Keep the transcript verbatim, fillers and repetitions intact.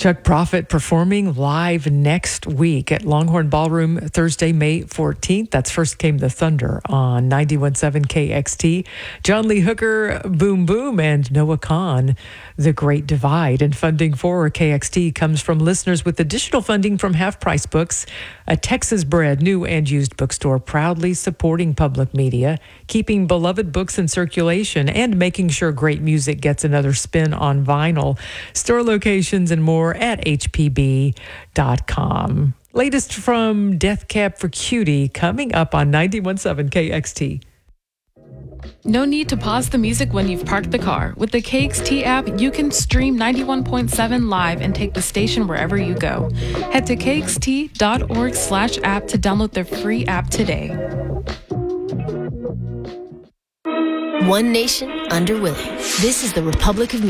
Chuck Prophet performing live next week at Longhorn Ballroom Thursday, May fourteenth. That's First Came the Thunder on ninety-one point seven K X T. John Lee Hooker, Boom Boom, and Noah Kahn, The Great Divide. And funding for K X T comes from listeners with additional funding from Half Price Books, a Texas-bred new and used bookstore proudly supporting public media, keeping beloved books in circulation, and making sure great music gets another spin on vinyl. Store locations and more at H P B dot com. Latest from Death Cab for Cutie coming up on ninety-one point seven K X T. No need to pause the music when you've parked the car. With the K X T app, you can stream ninety-one point seven live and take the station wherever you go. Head to K X T dot org slash app to download their free app today. One nation under Willie. This is the Republic of